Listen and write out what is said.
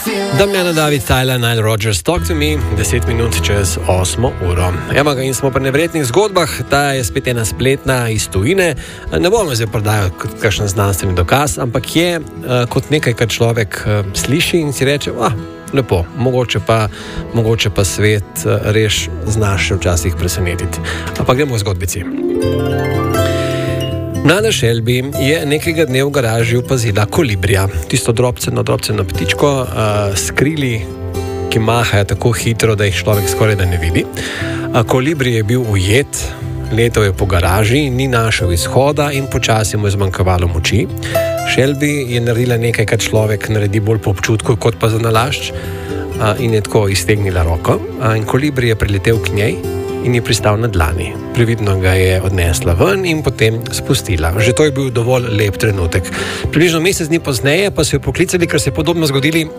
Damjana David, Tyler, Nile Rodgers, Talk to Me, 10 minut čez 8 uro. Evo ga in smo pri nevrednih zgodbah, ta je spet ena spletna iz tujine. Ne bomo zdaj prodajali kot kakšen znanstveni dokaz, ampak je kot nekaj, kar človek sliši in si reče, lepo, mogoče pa svet res znaš še včasih presenetiti. Pa gremo v zgodbici. Nada Shelby je nekega dne v garaži opazila kolibrija, tisto drobceno ptičko, skrili, ki mahajo tako hitro, da jih človek skoraj da ne vidi. Kolibri je bil ujet, letel je po garaži, ni našel izhoda in počasi mu je zmanjkavalo moči. Shelby je naredila nekaj, kar človek naredi bolj po občutku, kot pa za nalašč, in je tako iztegnila roko. In kolibri je priletel k njej in je pristal na dlani. Previdno ga je odnesla ven in potem spustila. Že to je bil dovolj lep trenutek. Približno mesec dni pozneje pa so jo poklicali, ker se je podobno zgodilo